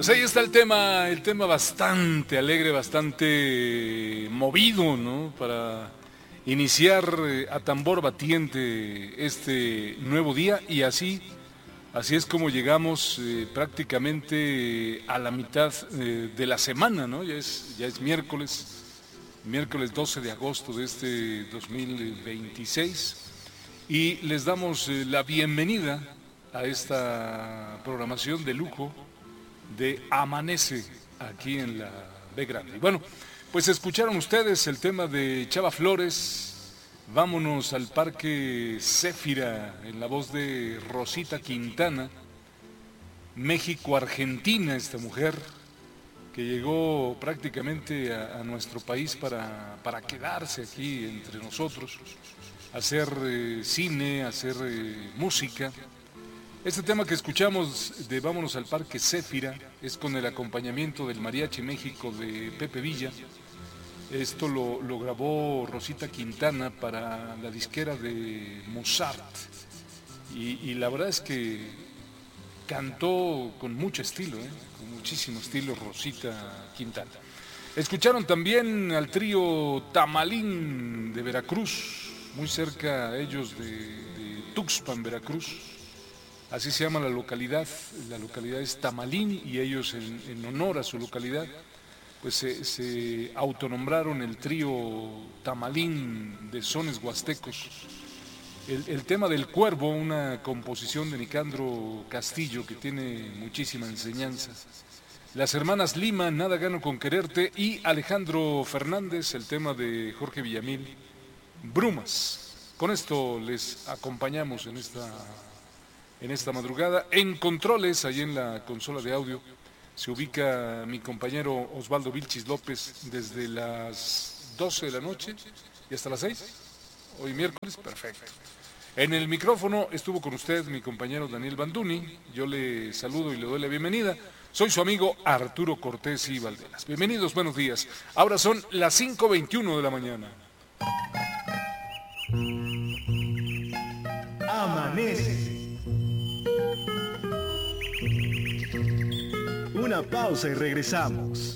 Pues ahí está el tema bastante alegre, bastante movido, ¿no? Para iniciar a tambor batiente este nuevo día y así es como llegamos prácticamente a la mitad de la semana, ¿no? Ya es miércoles 12 de agosto de este 2026 y les damos la bienvenida a esta programación de lujo de Amanece aquí en la B Grande. Y bueno, pues escucharon ustedes el tema de Chava Flores. Vámonos al Parque Céfira en la voz de Rosita Quintana. México-Argentina, esta mujer que llegó prácticamente a nuestro país para quedarse aquí entre nosotros, hacer cine, hacer música. Este tema que escuchamos de Vámonos al Parque Céfira es con el acompañamiento del Mariachi México de Pepe Villa. Esto lo grabó Rosita Quintana para la disquera de Mozart. Y la verdad es que cantó con mucho estilo, con muchísimo estilo Rosita Quintana. Escucharon también al trío Tamalín de Veracruz, muy cerca ellos de Tuxpan, Veracruz. Así se llama la localidad es Tamalín y ellos en honor a su localidad pues se autonombraron el trío Tamalín de sones huastecos. El tema del cuervo, una composición de Nicandro Castillo que tiene muchísima enseñanza. Las hermanas Lima, Nada gano con quererte y Alejandro Fernández, el tema de Jorge Villamil, Brumas. Con esto les acompañamos en esta madrugada. En controles, ahí en la consola de audio, se ubica mi compañero Osvaldo Vilchis López desde las 12 de la noche y hasta las 6. Hoy miércoles, perfecto. En el micrófono estuvo con usted mi compañero Daniel Banduni. Yo le saludo y le doy la bienvenida. Soy su amigo Arturo Cortés y Valderas. Bienvenidos, buenos días. Ahora son las 5:21 de la mañana. Amanece. Una pausa y regresamos.